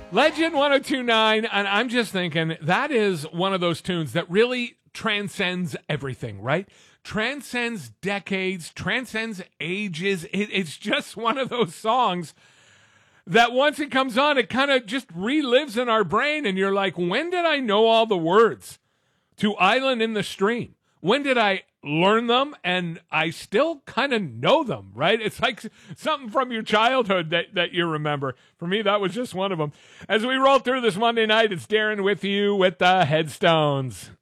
Legend 1029, and I'm just thinking that is one of those tunes that really transcends everything, right? Transcends decades, transcends ages. It's just one of those songs that once it comes on, it kind of just relives in our brain, and you're like, when did I know all the words to Island in the Stream? When did I learn them? And I still kind of know them, right? It's like something from your childhood that you remember. For me, that was just one of them. As we roll through this Monday night, it's Darren with you with the Headstones.